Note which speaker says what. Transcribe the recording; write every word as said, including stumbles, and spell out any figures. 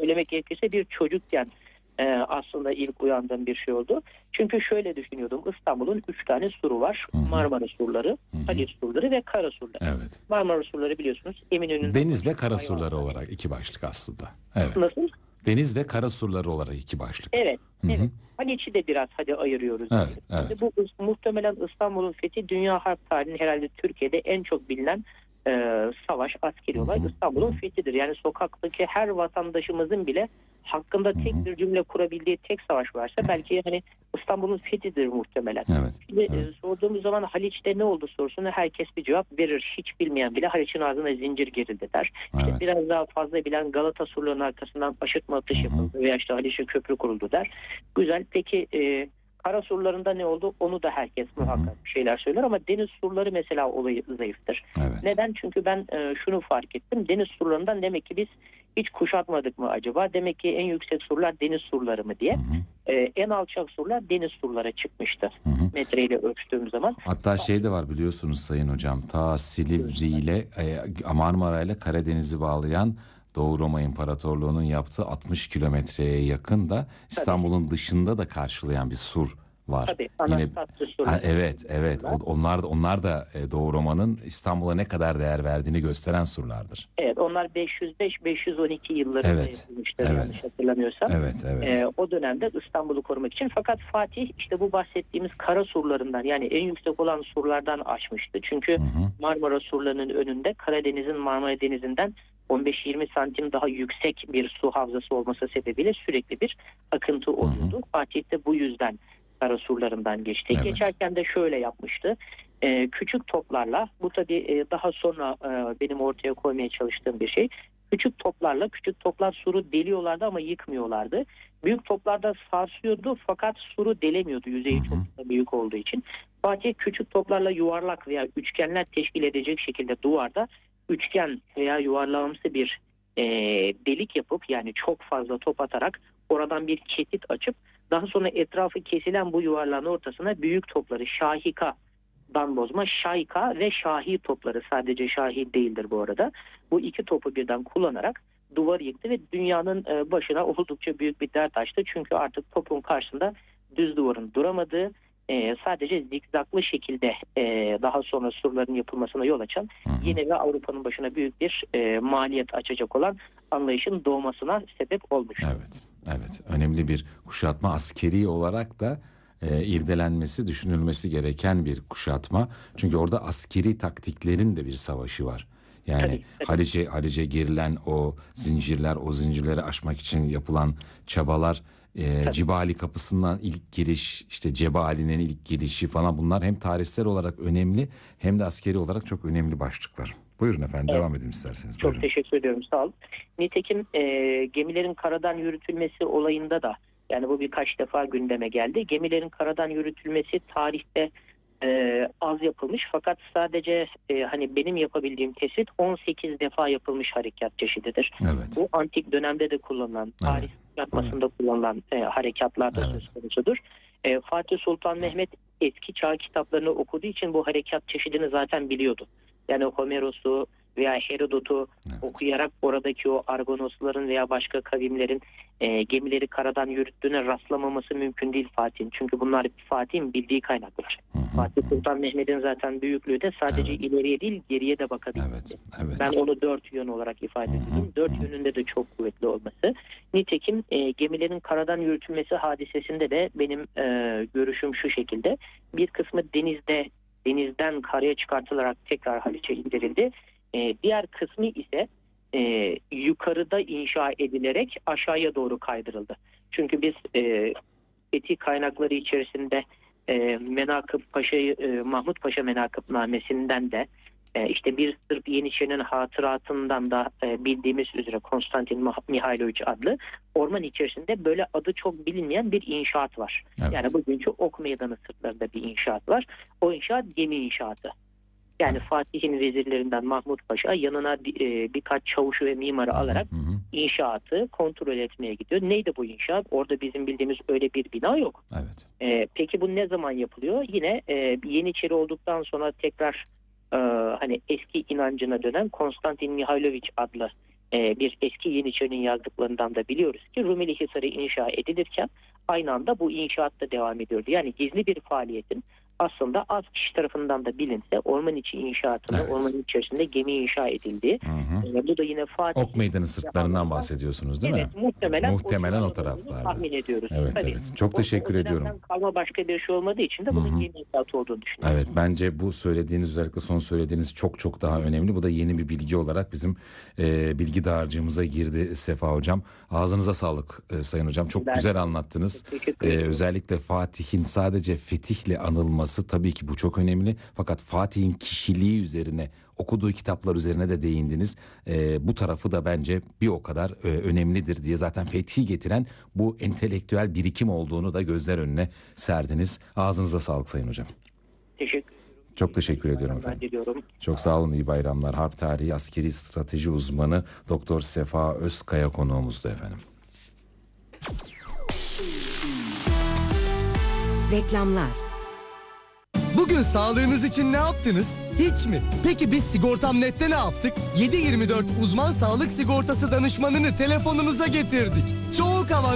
Speaker 1: söylemek gerekirse bir çocukken e, aslında ilk uyandığım bir şey oldu. Çünkü şöyle düşünüyordum. İstanbul'un üç tane suru var. Hı-hı. Marmara surları, Hı-hı. Haliç surları ve Kara surları.
Speaker 2: Evet.
Speaker 1: Marmara surları biliyorsunuz Eminönü'nün...
Speaker 2: Deniz ve kara surları olarak iki başlık aslında. Evet.
Speaker 1: Nasıl?
Speaker 2: Deniz ve kara surları olarak iki başlık.
Speaker 1: Evet.
Speaker 2: Hı-hı.
Speaker 1: Evet. Haliç'i de biraz hadi ayırıyoruz.
Speaker 2: Evet, evet.
Speaker 1: Bu muhtemelen İstanbul'un fethi dünya harp tarihinin herhalde Türkiye'de en çok bilinen e, savaş, askeri olay İstanbul'un fethidir. Yani sokaktaki her vatandaşımızın bile hakkında tek
Speaker 2: Hı-hı.
Speaker 1: bir cümle kurabildiği tek savaş varsa belki hani İstanbul'un fethidir muhtemelen.
Speaker 2: Evet,
Speaker 1: Şimdi
Speaker 2: evet.
Speaker 1: E, sorduğumuz zaman Haliç'te ne oldu sorusuna herkes bir cevap verir. Hiç bilmeyen bile Haliç'in ağzına zincir gerildi der. İşte
Speaker 2: Evet.
Speaker 1: biraz daha fazla bilen Galata surlarının arkasından aşırtma atış yapıldı veya işte Haliç'e köprü kuruldu der. Güzel. Peki e, kara surlarında ne oldu? Onu da herkes muhakkak bir şeyler söyler ama deniz surları mesela olayı zayıftır.
Speaker 2: Evet.
Speaker 1: Neden? Çünkü ben e, şunu fark ettim. Deniz surlarından demek ki biz hiç kuşatmadık mı acaba? Demek ki en yüksek surlar deniz surları mı diye. Hı hı. Ee, en alçak surlar deniz surlara çıkmıştı. Hı hı. Metreyle ölçtüğüm zaman.
Speaker 2: Hatta şey de var biliyorsunuz Sayın Hocam. Ta Silivri ile e, Marmara ile Karadeniz'i bağlayan Doğu Roma İmparatorluğu'nun yaptığı altmış kilometreye yakın da İstanbul'un dışında da karşılayan bir sur var.
Speaker 1: Tabii.
Speaker 2: Yine
Speaker 1: ha,
Speaker 2: evet evet o, onlar da onlar da Doğu Roma'nın İstanbul'a ne kadar değer verdiğini gösteren surlardır.
Speaker 1: Evet, onlar beş yüz beş beş yüz on iki yıllarında
Speaker 2: evet,
Speaker 1: yapılmıştır
Speaker 2: evet.
Speaker 1: yanlış hatırlamıyorsam.
Speaker 2: Evet, evet.
Speaker 1: Ee, o dönemde İstanbul'u korumak için. Fakat Fatih işte bu bahsettiğimiz kara surlarından yani en yüksek olan surlardan aşmıştı. Çünkü hı hı. Marmara surlarının önünde Karadeniz'in Marmara Denizi'nden on beş yirmi santim daha yüksek bir su havzası olması sebebiyle sürekli bir akıntı oluyordu. Hı hı. Fatih de bu yüzden kara surlarından geçti. Evet. Geçerken de şöyle yapmıştı. Ee, küçük toplarla, bu tabii e, daha sonra e, benim ortaya koymaya çalıştığım bir şey. Küçük toplarla, küçük toplar suru deliyorlardı ama yıkmıyorlardı. Büyük toplarda sarsıyordu fakat suru delemiyordu yüzeyi çok da büyük olduğu için. Fatih küçük toplarla yuvarlak veya üçgenler teşkil edecek şekilde duvarda üçgen veya yuvarlağımsı bir e, delik yapıp yani çok fazla top atarak oradan bir kesit açıp daha sonra etrafı kesilen bu yuvarlağın ortasına büyük topları şahikadan bozma şayka ve şahi topları, sadece şahi değildir bu arada. Bu iki topu birden kullanarak duvar yıktı ve dünyanın başına oldukça büyük bir dert açtı. Çünkü artık topun karşısında düz duvarın duramadığı, sadece zikzaklı şekilde daha sonra surların yapılmasına yol açan, yine ve Avrupa'nın başına büyük bir maliyet açacak olan anlayışın doğmasına sebep olmuş.
Speaker 2: Evet. Evet, önemli bir kuşatma, askeri olarak da e, irdelenmesi, düşünülmesi gereken bir kuşatma. Çünkü orada askeri taktiklerin de bir savaşı var. Yani tabii, tabii. Haliç'e Haliç'e girilen o zincirler, o zincirleri aşmak için yapılan çabalar, e, Cibali kapısından ilk giriş, işte Cebali'nin ilk girişi falan, bunlar hem tarihsel olarak önemli hem de askeri olarak çok önemli başlıklar. Buyurun efendim, evet. Devam edin isterseniz.
Speaker 1: Çok
Speaker 2: Buyurun.
Speaker 1: teşekkür ediyorum, sağ olun. Nitekim e, gemilerin karadan yürütülmesi olayında da, yani bu birkaç defa gündeme geldi. Gemilerin karadan yürütülmesi tarihte e, az yapılmış fakat sadece e, hani benim yapabildiğim tespit on sekiz defa yapılmış harekat çeşididir.
Speaker 2: Evet.
Speaker 1: Bu antik dönemde de kullanılan, tarih yapmasında evet. kullanılan e, harekatlarda evet. söz konusudur. E, Fatih Sultan Mehmet eski çağ kitaplarını okuduğu için bu harekat çeşidini zaten biliyordu. Yani Homeros'u veya Herodot'u evet. okuyarak oradaki o Argonosların veya başka kavimlerin e, gemileri karadan yürüttüğüne rastlamaması mümkün değil Fatih'in. Çünkü bunlar Fatih'in bildiği kaynaklar. Hı hı. Fatih Sultan Mehmet'in zaten büyüklüğü de sadece evet. ileriye değil geriye de bakabilmesi.
Speaker 2: Evet. Evet.
Speaker 1: Ben onu dört yön olarak ifade ediyorum. Dört hı hı. yönünde de çok kuvvetli olması. Nitekim e, gemilerin karadan yürütülmesi hadisesinde de benim e, görüşüm şu şekilde. Bir kısmı denizde denizden karaya çıkartılarak tekrar Haliç'e indirildi. Ee, diğer kısmı ise e, yukarıda inşa edilerek aşağıya doğru kaydırıldı. Çünkü biz e, Fethi kaynakları içerisinde e, Menakıb Paşa'yı, e, Mahmut Paşa Menakıbnamesi'nden de e, işte bir Sırp Yeniçerinin hatıratından da e, bildiğimiz üzere Konstantin Mihailoviç adlı orman içerisinde böyle adı çok bilinmeyen bir inşaat var. Evet. Yani bugünkü Ok Meydanı sırtlarında bir inşaat var. O inşaat gemi inşaatı. Yani evet. Fatih'in vezirlerinden Mahmut Paşa yanına e, birkaç çavuşu ve mimarı hı hı, alarak hı. inşaatı kontrol etmeye gidiyor. Neydi bu inşaat? Orada bizim bildiğimiz öyle bir bina yok.
Speaker 2: Evet.
Speaker 1: E, peki bu ne zaman yapılıyor? Yine e, Yeniçeri olduktan sonra tekrar e, hani eski inancına dönen Konstantin Mihailoviç adlı e, bir eski Yeniçeri'nin yazdıklarından da biliyoruz ki Rumeli Hisarı inşa edilirken aynı anda bu inşaat da devam ediyordu. Yani gizli bir faaliyetin aslında az kişi tarafından da bilinse orman içi inşaatında,
Speaker 2: Evet.
Speaker 1: ormanın içerisinde gemi inşa edildiği.
Speaker 2: Hı hı.
Speaker 1: E, bu da yine Fatih.
Speaker 2: Ok Meydanı sırtlarından bahsediyorsunuz değil
Speaker 1: evet,
Speaker 2: mi?
Speaker 1: muhtemelen,
Speaker 2: Muhtemelen o
Speaker 1: civarlarda olduğunu
Speaker 2: taraflarda.
Speaker 1: tahmin ediyoruz.
Speaker 2: Evet
Speaker 1: Tabii.
Speaker 2: evet. Çok
Speaker 1: O-
Speaker 2: teşekkür
Speaker 1: o dönemden
Speaker 2: ediyorum.
Speaker 1: kalma başka bir şey olmadığı için de bunun
Speaker 2: Hı hı.
Speaker 1: gemi inşaatı olduğunu düşünüyorum.
Speaker 2: Evet, bence bu söylediğiniz, özellikle son söylediğiniz çok çok daha önemli. Bu da yeni bir bilgi olarak bizim e, bilgi dağarcığımıza girdi Sefa Hocam. Ağzınıza sağlık e, Sayın Hocam. Çok
Speaker 1: Ben-
Speaker 2: güzel anlattınız.
Speaker 1: Teşekkür
Speaker 2: E,
Speaker 1: ederim.
Speaker 2: özellikle Fatih'in sadece fetihle anılması tabii ki bu çok önemli. Fakat Fatih'in kişiliği üzerine, okuduğu kitaplar üzerine de değindiniz. E, bu tarafı da bence bir o kadar e, önemlidir diye zaten fethi getiren bu entelektüel birikim olduğunu da gözler önüne serdiniz. Ağzınıza sağlık Sayın Hocam.
Speaker 1: Teşekkür ederim.
Speaker 2: Çok teşekkür ediyorum
Speaker 1: Ben
Speaker 2: efendim.
Speaker 1: diliyorum.
Speaker 2: Çok sağ olun, iyi bayramlar. Harp tarihi askeri strateji uzmanı Doktor Sefa Özkaya konuğumuzdu efendim.
Speaker 3: Reklamlar.
Speaker 4: Bugün sağlığınız için ne yaptınız? Hiç mi? Peki biz Sigortam Net'te ne yaptık? yedi yirmi dört uzman sağlık sigortası danışmanını telefonunuza getirdik. Çok avantajlı.